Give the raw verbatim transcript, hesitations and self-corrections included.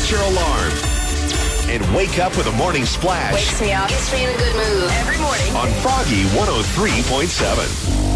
set your alarm. And wake up with a morning splash. Wakes me up. Gets me in a good mood. Every morning. On Froggy one oh three point seven.